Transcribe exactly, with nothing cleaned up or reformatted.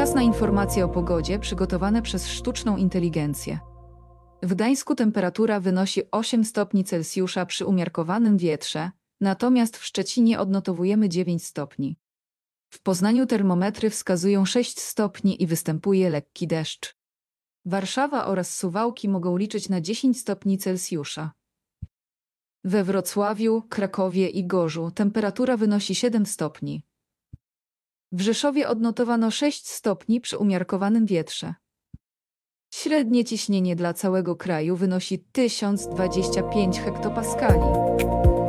Czas na informacje o pogodzie przygotowane przez sztuczną inteligencję. W Gdańsku temperatura wynosi osiem stopni Celsjusza przy umiarkowanym wietrze, natomiast w Szczecinie odnotowujemy dziewięć stopni. W Poznaniu termometry wskazują sześć stopni i występuje lekki deszcz. Warszawa oraz Suwałki mogą liczyć na dziesięć stopni Celsjusza. We Wrocławiu, Krakowie i Gorzu temperatura wynosi siedem stopni. W Rzeszowie odnotowano sześć stopni przy umiarkowanym wietrze. Średnie ciśnienie dla całego kraju wynosi tysiąc dwadzieścia pięć hektopaskali.